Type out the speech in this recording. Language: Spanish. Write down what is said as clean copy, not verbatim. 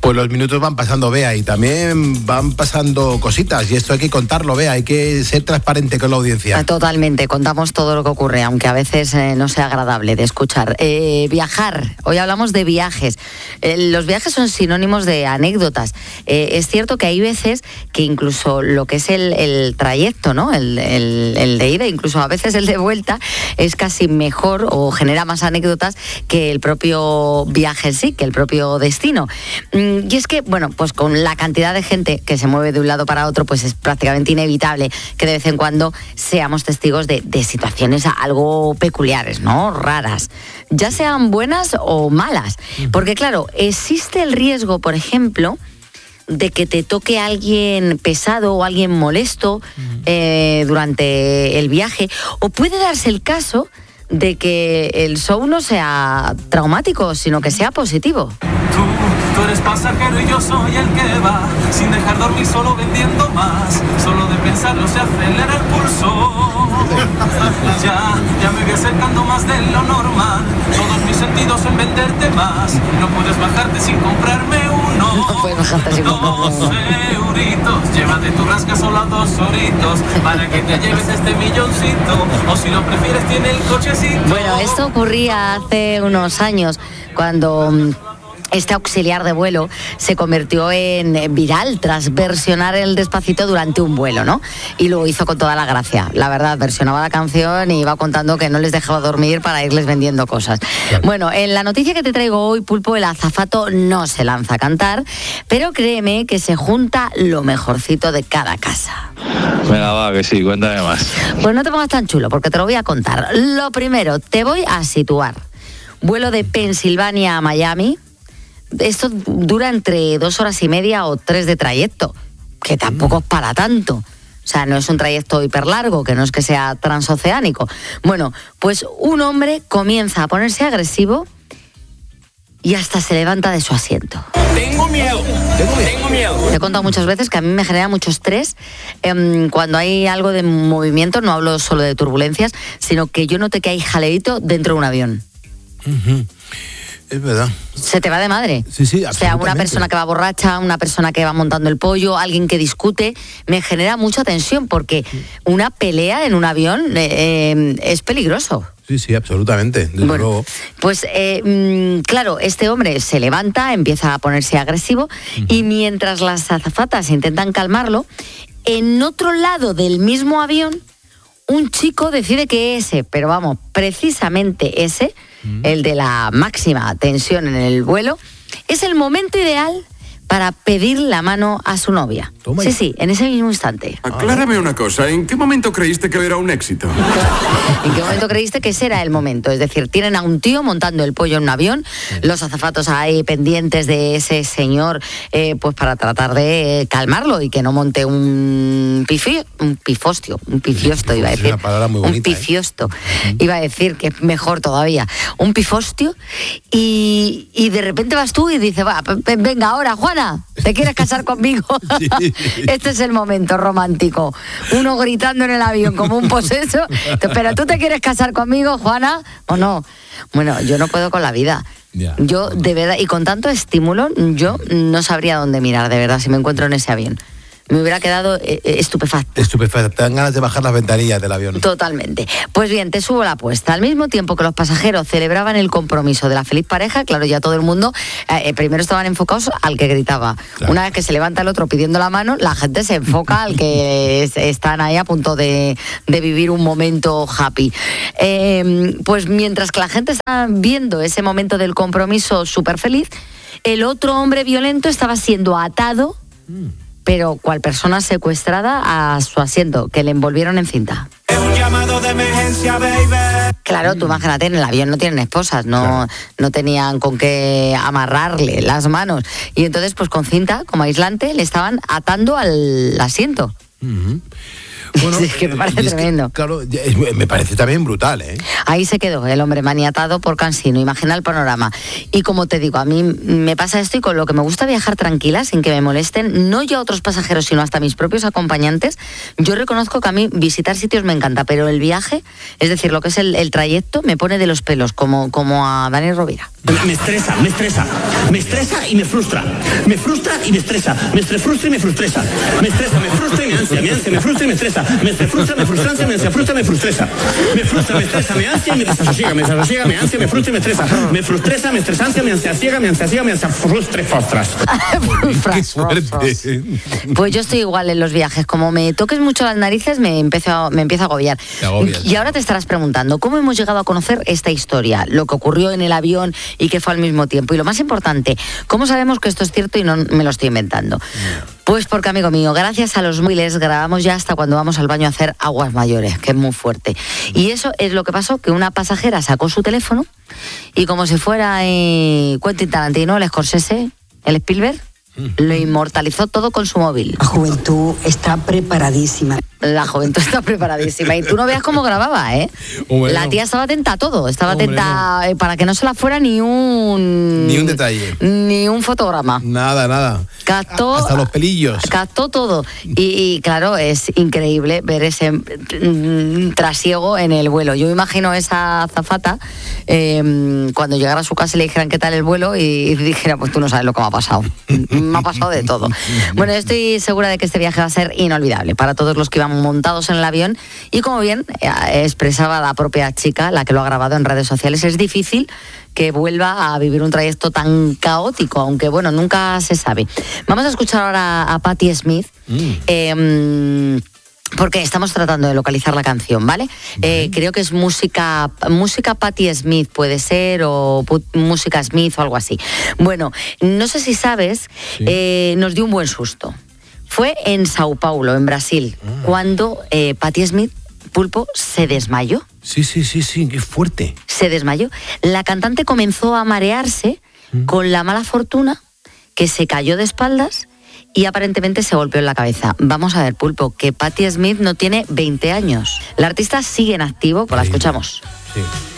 Pues los minutos van pasando, Bea, y también van pasando cositas, y esto hay que contarlo, Bea, hay que ser transparente con la audiencia. Totalmente, contamos todo lo que ocurre, aunque a veces no sea agradable de escuchar. Viajar, hoy hablamos de viajes. Los viajes son sinónimos de anécdotas. Es cierto que hay veces que incluso lo que es el trayecto, ¿no? El de ida, incluso a veces el de vuelta, es casi mejor o genera más anécdotas que el propio viaje en sí, que el propio destino. Y es que, bueno, pues con la cantidad de gente que se mueve de un lado para otro, pues es prácticamente inevitable que de vez en cuando seamos testigos de situaciones algo peculiares, ¿no? Raras, ya sean buenas o malas. Porque claro, existe el riesgo, por ejemplo, de que te toque alguien pesado o alguien molesto durante el viaje, o puede darse el caso de que el show no sea traumático, sino que sea positivo. Tú eres pasajero y yo soy el que va, sin dejar dormir, solo vendiendo más. Solo de pensarlo se acelera el pulso. Ya me voy acercando más de lo normal. Todos mis sentidos en venderte más. No puedes bajarte sin comprarme uno. No puedes bajarte sin comprarme uno. 2 euritos, llévate tu rasca solo a 2 horitos, para que te lleves este milloncito. O si lo prefieres tiene el cochecito. Bueno, esto ocurría hace unos años, cuando este auxiliar de vuelo se convirtió en viral tras versionar el Despacito durante un vuelo, ¿no? Y lo hizo con toda la gracia. La verdad, versionaba la canción y iba contando que no les dejaba dormir para irles vendiendo cosas. Claro. Bueno, en la noticia que te traigo hoy, Pulpo, el azafato no se lanza a cantar, pero créeme que se junta lo mejorcito de cada casa. Venga, va, que sí, cuéntame más. Pues no te pongas tan chulo, porque te lo voy a contar. Lo primero, te voy a situar. Vuelo de Pensilvania a Miami. Esto dura entre 2 horas y media o 3 de trayecto, que tampoco es para tanto. O sea, no es un trayecto hiper largo, que no es que sea transoceánico. Bueno, pues un hombre comienza a ponerse agresivo y hasta se levanta de su asiento. Tengo miedo. Te he contado muchas veces que a mí me genera mucho estrés cuando hay algo de movimiento, no hablo solo de turbulencias, sino que yo note que hay jaleíto dentro de un avión. Es verdad. Se te va de madre. Sí, o sea, una persona que va borracha, una persona que va montando el pollo, alguien que discute, me genera mucha tensión, porque una pelea en un avión es peligroso. Sí, absolutamente, desde luego. Pues claro, este hombre se levanta, empieza a ponerse agresivo, y mientras las azafatas intentan calmarlo, en otro lado del mismo avión, un chico decide que pero vamos, precisamente ese, el de la máxima tensión en el vuelo, es el momento ideal para pedir la mano a su novia. Toma. Sí, en ese mismo instante. Aclárame una cosa, ¿en qué momento creíste que era un éxito? ¿En qué momento creíste que ese era el momento? Es decir, tienen a un tío montando el pollo en un avión, los azafatos ahí pendientes de ese señor, pues para tratar de calmarlo y que no monte un pifiosto, iba a decir. Una palabra muy bonita, un pifiosto. Iba a decir que es mejor todavía. Un pifostio, y de repente vas tú y dices, venga ahora, Juana, ¿te quieres casar conmigo? Sí. Este es el momento romántico. Uno gritando en el avión como un poseso. ¿Pero tú te quieres casar conmigo, Juana, o no? Bueno, yo no puedo con la vida. Ya. Yo, de verdad, y con tanto estímulo, yo no sabría dónde mirar, de verdad, si me encuentro en ese avión. Me hubiera quedado estupefacta. Te dan ganas de bajar las ventanillas del avión. Totalmente. Pues bien, te subo la apuesta. Al mismo tiempo que los pasajeros celebraban el compromiso de la feliz pareja, claro, ya todo el mundo, primero estaban enfocados al que gritaba. Claro. Una vez que se levanta el otro pidiendo la mano, la gente se enfoca al que están ahí a punto de vivir un momento happy. Pues mientras que la gente está viendo ese momento del compromiso súper feliz, el otro hombre violento estaba siendo atado, pero cual persona secuestrada, a su asiento, que le envolvieron en cinta. Es un llamado de emergencia, baby. Claro, tú imagínate, en el avión no tienen esposas, no tenían con qué amarrarle las manos. Y entonces, pues con cinta, como aislante, le estaban atando al asiento. Bueno, es que me parece tremendo. Claro, me parece también brutal, ¿eh? Ahí se quedó el hombre maniatado por Cansino, imagina el panorama. Y como te digo, a mí me pasa esto y con lo que me gusta viajar tranquila, sin que me molesten, no yo a otros pasajeros, sino hasta mis propios acompañantes. Yo reconozco que a mí visitar sitios me encanta, pero el viaje, es decir, lo que es el trayecto, me pone de los pelos, como a Dani Rovira. Me estresa y me frustra. Me frustra y me estresa. Me frustra y me frustresa. Me estresa, me frustra y me ansia, me frustra y me estresa. Me frustra, me frustrancia, me ansia, frustra, me frustresa. Me frustra, me estresa, me ansia y me desasosiega, me ansia, me frustra y me estresa. Me frustresa, me estresancia, me ansiasiega, me ansia, frustra y frustras. ¡Qué suerte! Pues yo estoy igual en los viajes. Como me toques mucho las narices, me empiezo a agobiar. Te agobias. Y ahora te estarás preguntando, ¿cómo hemos llegado a conocer esta historia? Lo que ocurrió en el avión y que fue al mismo tiempo. Y lo más importante, ¿cómo sabemos que esto es cierto y no me lo estoy inventando? Pues porque, amigo mío, gracias a los móviles grabamos ya hasta cuando vamos al baño a hacer aguas mayores, que es muy fuerte. Y eso es lo que pasó, que una pasajera sacó su teléfono y como si fuera Quentin Tarantino, el Scorsese, el Spielberg, lo inmortalizó todo con su móvil. La juventud está preparadísima. La juventud está preparadísima. Y tú no veas cómo grababa, ¿eh? Hombre, la tía estaba atenta a todo. Estaba atenta para que no se la fuera ni un detalle. Ni un fotograma. Nada. Captó, hasta los pelillos. Captó todo. Y claro, es increíble ver ese trasiego en el vuelo. Yo imagino a esa azafata cuando llegara a su casa y le dijeran qué tal el vuelo y dijera, pues tú no sabes lo que me ha pasado. Me ha pasado de todo. Bueno, estoy segura de que este viaje va a ser inolvidable para todos los que iban montados en el avión y como bien expresaba la propia chica, la que lo ha grabado en redes sociales, es difícil que vuelva a vivir un trayecto tan caótico, aunque bueno, nunca se sabe. Vamos a escuchar ahora a Patti Smith. Porque estamos tratando de localizar la canción, ¿vale? Creo que es música Patti Smith, puede ser, o música Smith o algo así. Bueno, no sé si sabes, nos dio un buen susto. Fue en Sao Paulo, en Brasil, cuando Patti Smith, Pulpo, se desmayó. Sí, qué fuerte. Se desmayó. La cantante comenzó a marearse con la mala fortuna que se cayó de espaldas y aparentemente se golpeó en la cabeza. Vamos a ver, Pulpo, que Patti Smith no tiene 20 años. La artista sigue en activo, pues la escuchamos. Sí.